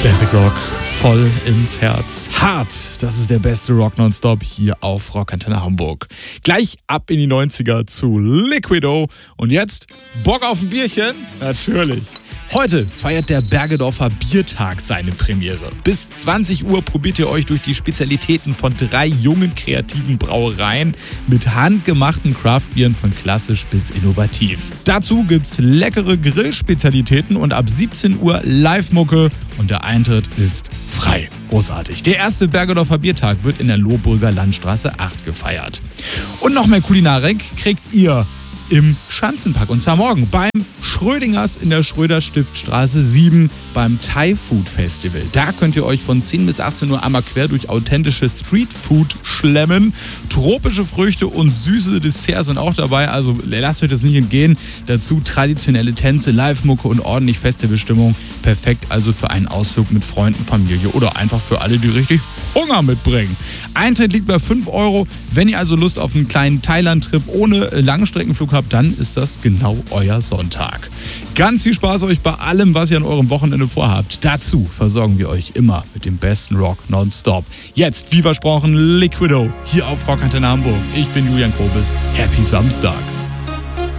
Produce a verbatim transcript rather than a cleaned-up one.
Classic Rock voll ins Herz. Hart, das ist der beste Rock nonstop hier auf Rockantenne Hamburg. Gleich ab in die neunziger zu Liquido. Und jetzt Bock auf ein Bierchen? Natürlich. Heute feiert der Bergedorfer Biertag seine Premiere. Bis zwanzig Uhr probiert ihr euch durch die Spezialitäten von drei jungen kreativen Brauereien mit handgemachten Craftbieren von klassisch bis innovativ. Dazu gibt's leckere Grillspezialitäten und ab siebzehn Uhr Live-Mucke und der Eintritt ist frei. Großartig. Der erste Bergedorfer Biertag wird in der Lohbrügger Landstraße acht gefeiert. Und noch mehr Kulinarik kriegt ihr im Schanzenpark. Und zwar morgen beim Schrödingers in der Schröder-Stiftstraße sieben beim Thai Food Festival. Da könnt ihr euch von zehn bis achtzehn Uhr einmal quer durch authentische Streetfood schlemmen. Tropische Früchte und süße Desserts sind auch dabei. Also lasst euch das nicht entgehen. Dazu traditionelle Tänze, Live-Mucke und ordentlich Festivalstimmung. Perfekt also für einen Ausflug mit Freunden, Familie oder einfach für alle, die richtig Hunger mitbringen. Eintritt liegt bei fünf Euro. Wenn ihr also Lust auf einen kleinen Thailand-Trip ohne Langstreckenflug habt, dann ist das genau euer Sonntag. Ganz viel Spaß euch bei allem, was ihr an eurem Wochenende vorhabt. Dazu versorgen wir euch immer mit dem besten Rock nonstop. Jetzt, wie versprochen, Liquido hier auf Rockantenne Hamburg. Ich bin Julian Kobis. Happy Samstag.